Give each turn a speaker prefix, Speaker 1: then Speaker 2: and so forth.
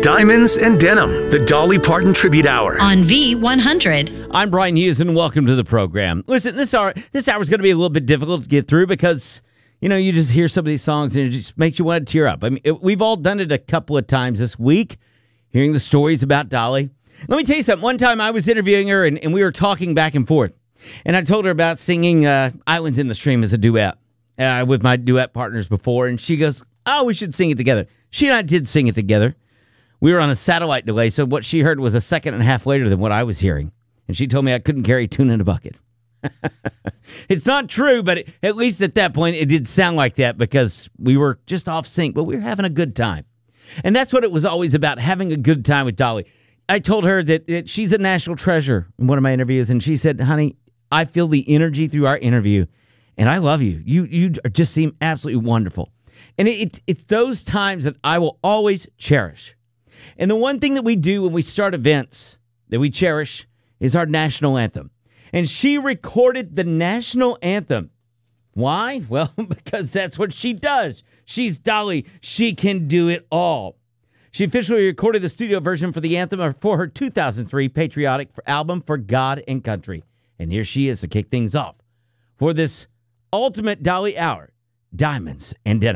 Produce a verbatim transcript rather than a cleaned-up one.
Speaker 1: Diamonds and Denim, the Dolly Parton Tribute Hour.
Speaker 2: On V one hundred.
Speaker 3: I'm Brian Hughes, and welcome to the program. Listen, this hour this hour is going to be a little bit difficult to get through because, you know, you just hear some of these songs and it just makes you want to tear up. I mean, it, we've all done it a couple of times this week, hearing the stories about Dolly. Let me tell you something. One time I was interviewing her, and, and we were talking back and forth, and I told her about singing uh, Islands in the Stream as a duet uh, with my duet partners before, and she goes, oh, we should sing it together. She and I did sing it together. We were on a satellite delay, so what she heard was a second and a half later than what I was hearing. And she told me I couldn't carry tuna in a bucket. It's not true, but it, at least at that point, it did sound like that because we were just off sync, but we were having a good time. And that's what it was always about, having a good time with Dolly. I told her that, that she's a national treasure in one of my interviews, and she said, honey, I feel the energy through our interview, and I love you. You you just seem absolutely wonderful. And it, it, it's those times that I will always cherish. And the one thing that we do when we start events that we cherish is our national anthem. And she recorded the national anthem. Why? Well, because that's what she does. She's Dolly. She can do it all. She officially recorded the studio version for the anthem for her two thousand three patriotic album, For God and Country. And here she is to kick things off for this ultimate Dolly hour, Diamonds and Denim.